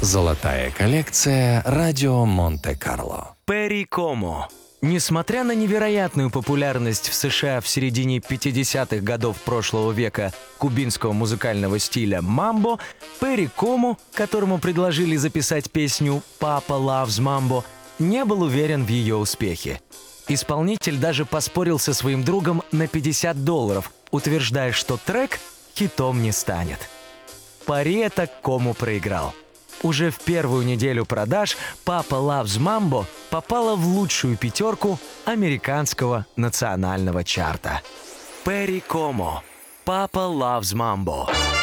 Золотая коллекция «Радио Монте-Карло». Перри Комо. Несмотря на невероятную популярность в США в середине 50-х годов прошлого века кубинского музыкального стиля мамбо, Перри Комо, которому предложили записать песню «Papa Loves Mambo», не был уверен в ее успехе. Исполнитель даже поспорил со своим другом на $50, утверждая, что трек хитом не станет. Пари это Комо проиграл. Уже в первую неделю продаж «Papa Loves Mambo» попала в лучшую пятерку американского национального чарта. Перри Комо. «Papa Loves Mambo».